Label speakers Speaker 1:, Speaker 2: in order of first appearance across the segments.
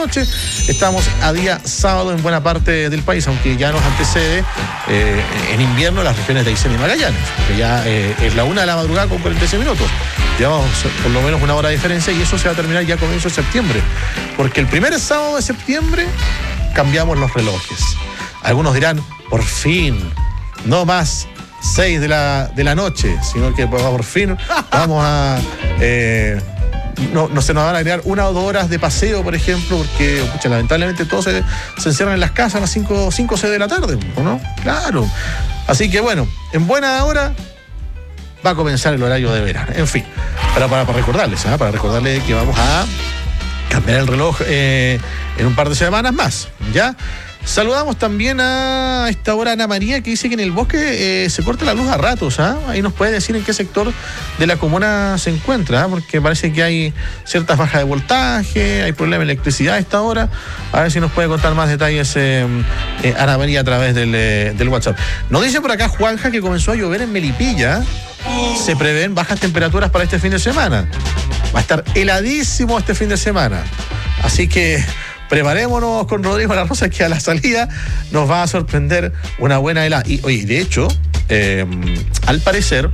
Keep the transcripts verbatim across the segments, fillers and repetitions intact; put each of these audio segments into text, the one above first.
Speaker 1: noche. Estamos a día sábado en buena parte del país, aunque ya nos antecede eh, en invierno las regiones de Aysén y Magallanes, que ya eh, es la una de la madrugada con cuarenta y seis minutos. Llevamos por lo menos una hora de diferencia y eso se va a terminar ya a comienzo de septiembre, porque el primer sábado de septiembre cambiamos los relojes. Algunos dirán, por fin, no más seis de la, de la noche, sino que por fin vamos a... Eh, no, no se nos van a agregar una o dos horas de paseo, por ejemplo, porque pucha, lamentablemente todos se, se encierran en las casas a las cinco o seis de la tarde, ¿no? Claro. Así que bueno, en buena hora va a comenzar el horario de verano. En fin, para, para, para recordarles, ¿eh? para recordarles que vamos a cambiar el reloj eh, en un par de semanas más, ¿ya? Saludamos también a esta hora a Ana María, que dice que en el bosque eh, se corta la luz a ratos. ¿eh? Ahí nos puede decir en qué sector de la comuna se encuentra, ¿eh? porque parece que hay ciertas bajas de voltaje, hay problemas de electricidad a esta hora. A ver si nos puede contar más detalles eh, eh, Ana María a través del, eh, del WhatsApp. Nos dice por acá Juanja que comenzó a llover en Melipilla. Se prevén bajas temperaturas para este fin de semana. Va a estar heladísimo este fin de semana. Así que preparémonos con Rodrigo La Rosa, que a la salida nos va a sorprender una buena helada. Y oye, de hecho, eh, al parecer,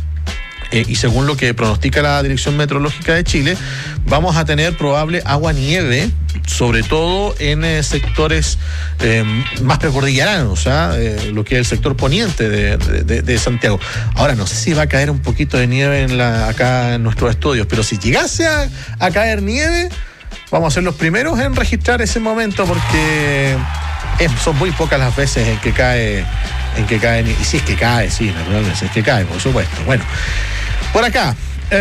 Speaker 1: eh, y según lo que pronostica la Dirección Meteorológica de Chile, vamos a tener probable agua-nieve, sobre todo en eh, sectores eh, más precordilleranos, ¿ah? eh, lo que es el sector poniente de, de, de Santiago. Ahora, no sé si va a caer un poquito de nieve en la, acá en nuestros estudios, pero si llegase a, a caer nieve, vamos a ser los primeros en registrar ese momento, porque es, son muy pocas las veces en que cae, en que cae, y si es que cae, sí, naturalmente, si es que cae, por supuesto. Bueno, por acá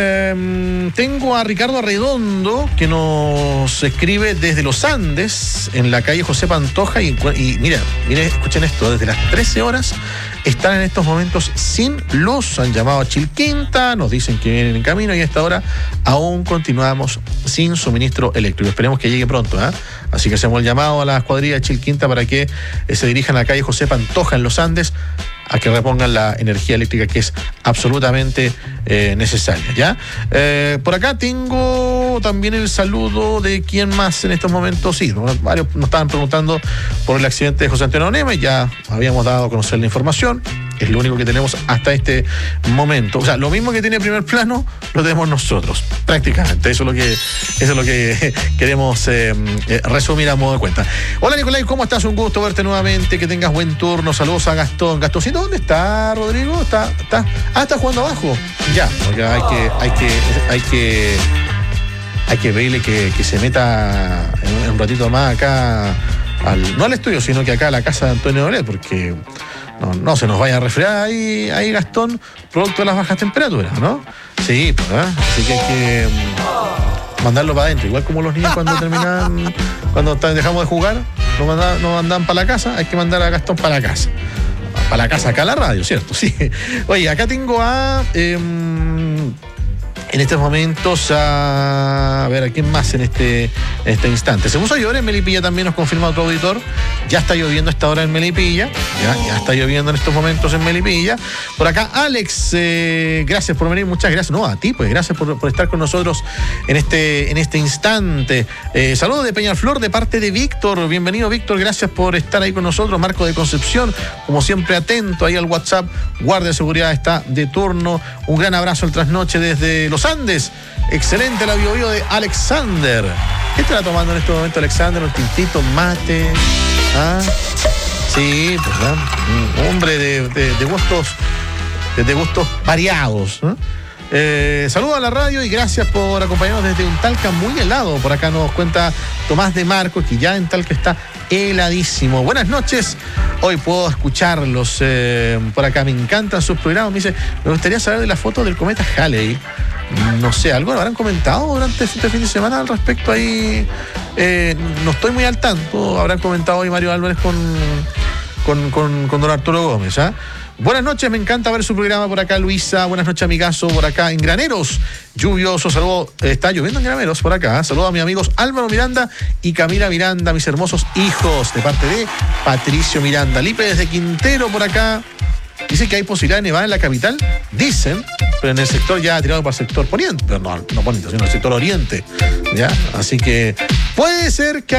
Speaker 1: eh, tengo a Ricardo Arredondo, que nos escribe desde los Andes, en la calle José Pantoja, y, y mira, mire, escuchen esto, desde las trece horas están en estos momentos sin luz. Han llamado a Chilquinta, nos dicen que vienen en camino y a esta hora aún continuamos sin suministro eléctrico. Esperemos que llegue pronto, ¿eh? Así que hacemos el llamado a la escuadrilla de Chilquinta para que eh, se dirijan a la calle José Pantoja en los Andes a que repongan la energía eléctrica, que es absolutamente eh, necesaria, ¿ya? Eh, por acá tengo también el saludo de quién más en estos momentos. Sí, varios nos estaban preguntando por el accidente de José Antonio Nema, y ya habíamos dado a conocer la información. Es lo único que tenemos hasta este momento. O sea, lo mismo que tiene primer plano, lo tenemos nosotros, prácticamente. Eso es lo que, eso es lo que queremos eh, eh, resumir a modo de cuenta. Hola, Nicolai, ¿cómo estás? Un gusto verte nuevamente, que tengas buen turno. Saludos a Gastón. Gastoncito, ¿dónde está, Rodrigo? ¿Está, está? Ah, está jugando abajo. Ya, porque hay que, hay que, hay que, hay que verle que, que se meta en un ratito más acá, al, no al estudio, sino que acá a la casa de Antonio Dolet, porque no, no se nos vaya a resfriar ahí, ahí Gastón, producto de las bajas temperaturas, ¿no? Sí, pues, ¿eh? Así que hay que um, mandarlo para adentro, igual como los niños cuando terminan, cuando dejamos de jugar, nos mandan, nos mandan para la casa, hay que mandar a Gastón para la casa. Para la casa, acá a la radio, ¿cierto? Sí. Oye, acá tengo a... Eh, en estos momentos a... a ver, ¿a quién más en este, en este instante? Se puso a llover en Melipilla también, nos confirma otro auditor. Ya está lloviendo a esta hora en Melipilla. Ya, ya está lloviendo en estos momentos en Melipilla. Por acá, Alex, eh, gracias por venir, muchas gracias. No, a ti, pues, gracias por, por estar con nosotros en este, en este instante. Eh, saludos de Peñaflor de parte de Víctor. Bienvenido, Víctor, gracias por estar ahí con nosotros. Marco de Concepción, como siempre, atento ahí al WhatsApp. Guardia de seguridad está de turno. Un gran abrazo al trasnoche desde los Andes. Excelente la bio, bio de Alexander. ¿Qué estará tomando en este momento Alexander? Un tintito, mate. ¿Ah? Sí, pues, ¿eh? Un hombre de, de, de gustos de, de gustos variados, ¿eh? Eh, saludos a la radio y gracias por acompañarnos desde un Talca muy helado. Por acá nos cuenta Tomás de Marco, que ya en Talca está heladísimo. Buenas noches, hoy puedo escucharlos eh, por acá, me encantan sus programas. Me dice, me gustaría saber de la foto del cometa Halley. No sé, ¿algo habrán comentado durante este fin de semana al respecto ahí? Eh, no estoy muy al tanto. Habrán comentado hoy Mario Álvarez con, con, con, con don Arturo Gómez, ¿ah? ¿eh? Buenas noches, me encanta ver su programa por acá, Luisa. Buenas noches, amigazo, por acá en Graneros. Lluvioso, saludo. Está lloviendo en Graneros por acá. Saludo a mis amigos Álvaro Miranda y Camila Miranda, mis hermosos hijos, de parte de Patricio Miranda. Lipe desde Quintero por acá. Dice que hay posibilidad de nevar en la capital. Dicen, pero en el sector ya tirado para el sector poniente. Pero no, no poniente, sino el sector oriente. ¿Ya? Así que puede ser que